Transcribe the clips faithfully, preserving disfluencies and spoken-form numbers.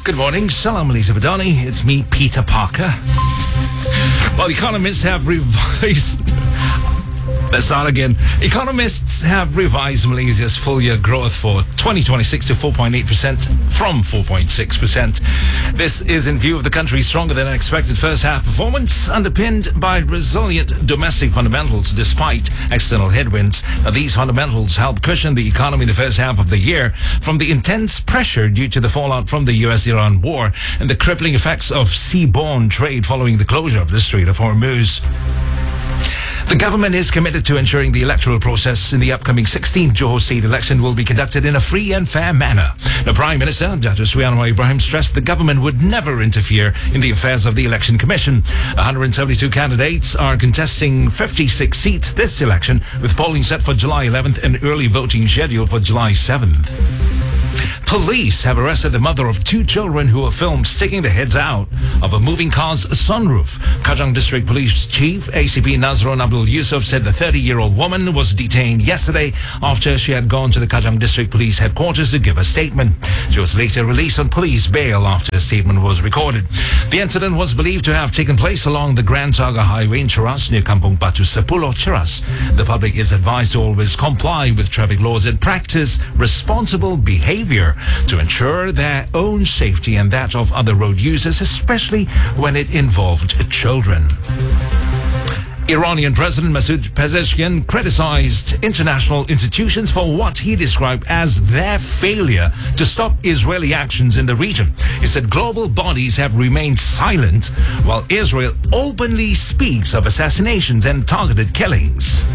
Good morning. Salam Malaysia Badani. It's me, Peter Parker. Well, economists have revised... Let's start again. Economists have revised Malaysia's full-year growth for twenty twenty-six to four point eight percent from four point six percent. This is in view of the country's stronger-than-expected first-half performance, underpinned by resilient domestic fundamentals despite external headwinds. Now, these fundamentals help cushion the economy in the first half of the year from the intense pressure due to the fallout from the U S Iran war and the crippling effects of seaborne trade following the closure of the Strait of Hormuz. The government is committed to ensuring the electoral process in the upcoming sixteenth Johor State election will be conducted in a free and fair manner. The Prime Minister, Datuk Seri Anwar Ibrahim, stressed the government would never interfere in the affairs of the Election Commission. one hundred seventy-two candidates are contesting fifty-six seats this election, with polling set for July eleventh and early voting scheduled for July seventh. Police have arrested the mother of two children who were filmed sticking their heads out of a moving car's sunroof. Kajang District Police Chief A C P Nazron Abdul Yusuf said the thirty-year-old woman was detained yesterday after she had gone to the Kajang District Police headquarters to give a statement. She was later released on police bail after a statement was recorded. The incident was believed to have taken place along the Grand Saga Highway in Cheras near Kampung Batu Sepuluh, Cheras. The public is advised to always comply with traffic laws and practice responsible behavior to ensure their own safety and that of other road users, especially when it involved children. Iranian President Masoud Pezeshkian criticized international institutions for what he described as their failure to stop Israeli actions in the region. He said global bodies have remained silent while Israel openly speaks of assassinations and targeted killings.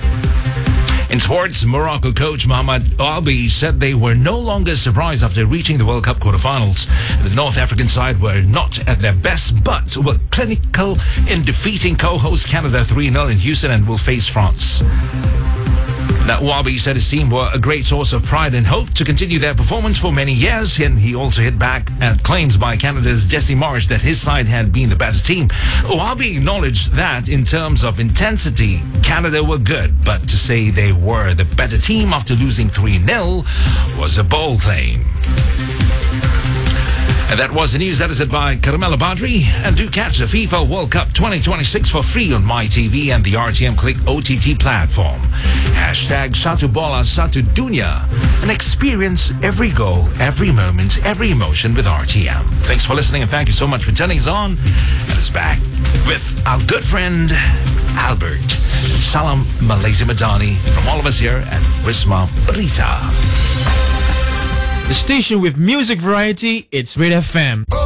In sports, Morocco coach Mohamed Albi said they were no longer surprised after reaching the World Cup quarterfinals. The North African side were not at their best, but were clinical in defeating co-host Canada three nil in Houston and will face France. Now, Wabi said his team were a great source of pride and hope to continue their performance for many years, and he also hit back at claims by Canada's Jesse Marsh that his side had been the better team. Wabi acknowledged that in terms of intensity, Canada were good, but to say they were the better team after losing three nil was a bold claim. And that was the news edited by Carmela Badri. And do catch the FIFA World Cup twenty twenty-six for free on MyTV and the R T M Click O T T platform. Hashtag Satu Bola Satu Dunia. And experience every goal, every moment, every emotion with R T M. Thanks for listening and thank you so much for turning us on. And it's back with our good friend Albert. Salam Malaysia Madani from all of us here at Wisma Berita. The station with music variety, it's Red F M.